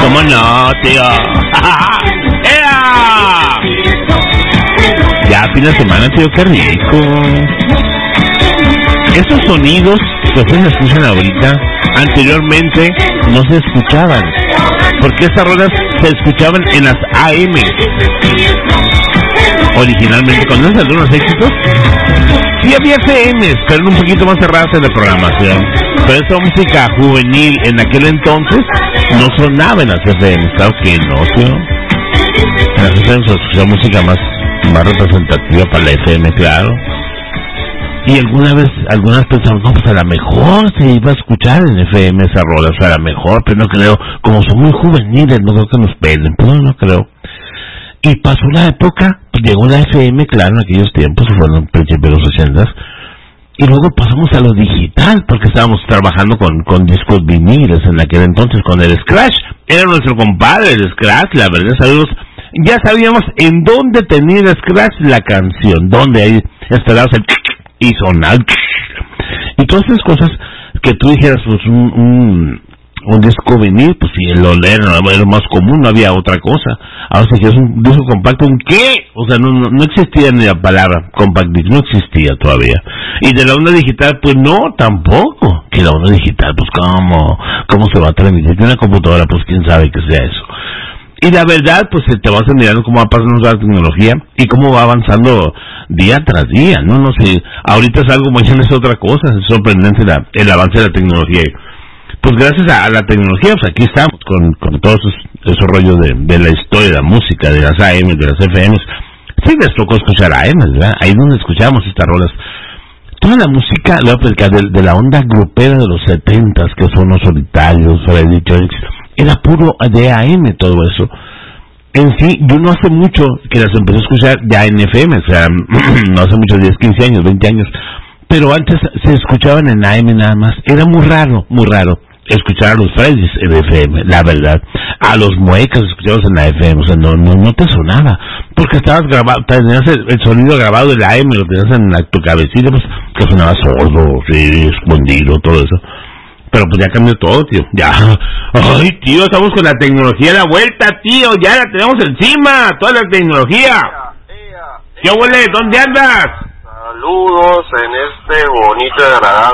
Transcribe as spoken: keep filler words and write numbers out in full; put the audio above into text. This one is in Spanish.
¿Cómo no, tío? ¡Ea! Ya, fin de semana, tío, qué rico. Esos sonidos que ustedes escuchan ahorita, anteriormente no se escuchaban. Porque estas rolas se escuchaban en las A M. Originalmente, cuando no salieron los éxitos, sí había F Ms, pero eran un poquito más cerradas en la programación. Pero esa música juvenil en aquel entonces no sonaba en las F Ms, claro que no, tío. En las F Ms se escuchaba música más, más representativa para la F M, claro. Y alguna vez, algunas pensaban, no, pues a lo mejor se iba a escuchar en F M esa rola, o sea, a lo mejor, pero no creo, como son muy juveniles, no creo que nos pelen, pero no, no creo. Y pasó la época, llegó la F M, claro, en aquellos tiempos, fueron principios de los ochentas, y luego pasamos a lo digital, porque estábamos trabajando con, con discos viniles en aquel entonces, con el Scratch, era nuestro compadre, el Scratch, la verdad, saludos. Ya sabíamos en dónde tenía el Scratch la canción, dónde ahí esperabas el y sonar, y todas esas cosas que tú dijeras, pues un, un, un disco vinil, pues si el oler era lo más común, no había otra cosa. Ahora si quieres un disco compacto, ¿un qué? O sea, no, no, no existía ni la palabra compact disc, no existía todavía. Y de la onda digital, pues no, tampoco. Que la onda digital, pues cómo, cómo se va a transmitir de una computadora, pues quién sabe que sea eso. Y la verdad, pues te vas mirando cómo va pasando la tecnología y cómo va avanzando día tras día, ¿no? No sé, ahorita es algo, mañana es otra cosa, es sorprendente la, el avance de la tecnología. Pues gracias a, a la tecnología, pues aquí estamos con, con todos esos, esos rollos de, de la historia, de la música, de las A M, de las F Ms. Sí les tocó escuchar A M, ¿verdad? Ahí donde escuchamos estas rolas. Toda la música, lo voy a platicar, de, de la onda grupera de los setentas, que son los Solitarios, Freddy Jones, era puro de A M todo eso. En sí, yo no hace mucho que las empecé a escuchar ya en F M, o sea, no hace muchos, diez, quince años, veinte años, pero antes se escuchaban en A M nada más. Era muy raro, muy raro escuchar a los Freddys en F M, la verdad. A los Muecas escuchabas en la F M, o sea, no, no, no te sonaba, porque estabas grabado, tenías el, el sonido grabado de la A M, lo tenías en la, tu cabecita, pues, que sonaba sordo, sí, escondido, todo eso. Pero pues ya cambió todo, tío, ya. Ay, tío, estamos con la tecnología a la vuelta, tío, ya la tenemos encima, toda la tecnología. ¿Qué huele? ¿Dónde andas? Saludos en este bonito y agradable